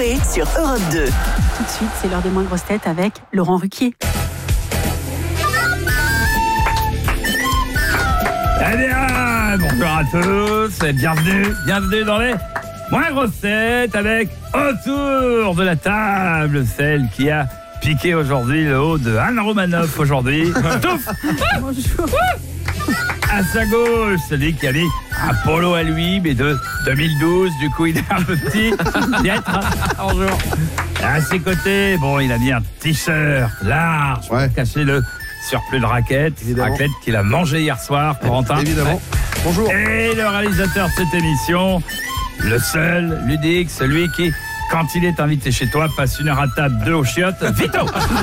Coé sur Europe 2. Tout de suite, c'est l'heure des moins grosses têtes avec Laurent Ruquier. Eh bien, bonjour à tous et bienvenue dans les moins grosses têtes avec autour de la table celle qui a piqué aujourd'hui le haut de Anne Romanoff aujourd'hui. Touf. Bonjour. À sa gauche, celui qui a mis un polo à lui, mais de 2012, du coup il est un peu petit. Pietre, bonjour. À ses côtés, bon, il a mis un t-shirt large pour cacher le surplus de raquettes. Raquettes qu'il a mangé hier soir, Corentin. Évidemment. Bonjour. Et le réalisateur de cette émission, le seul, l'unique, celui qui, quand il est invité chez toi, passe 1 heure à table, 2 aux chiottes, Vito.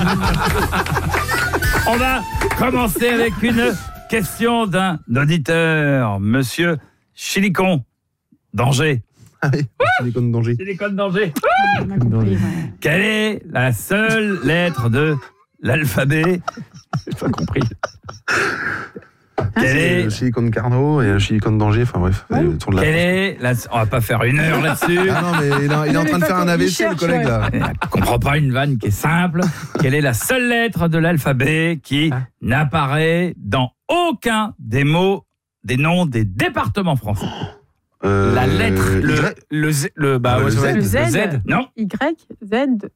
On va commencer avec une question d'un auditeur, monsieur Chilicon d'Angers. Ah oui, Chilicon d'Angers. Chilicon d'Angers. On a compris, ouais. Quelle est la seule lettre de l'alphabet? J'ai pas compris. Quelle est... Chilicon de Carnot et Chilicon d'Angers, enfin bref. Quelle est la... On va pas faire 1 heure là-dessus. Ah non, mais il est en train de faire un AVC, le collègue, là. Je comprends pas une vanne qui est simple. Quelle est la seule lettre de l'alphabet qui n'apparaît dans aucun des mots, des noms des départements français? La lettre, Le Z. Non. Y, Z.